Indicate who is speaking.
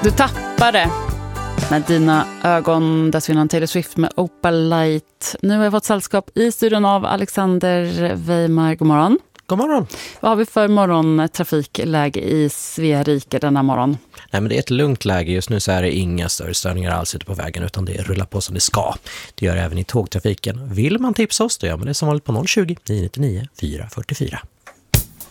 Speaker 1: Du tappade med dina ögon, dessförinnan Taylor Swift med Opal Light. Nu har jag fått sällskap i studion av Alexander Weimar. God morgon.
Speaker 2: God morgon.
Speaker 1: Vad har vi för morgontrafikläge i Sverige denna morgon?
Speaker 2: Nej, men det är ett lugnt läge. Just nu så är det inga större störningar alls ute på vägen, utan det rullar på som det ska. Det gör även i tågtrafiken. Vill man tipsa oss, då gör man det som vanligt på 020 999 444.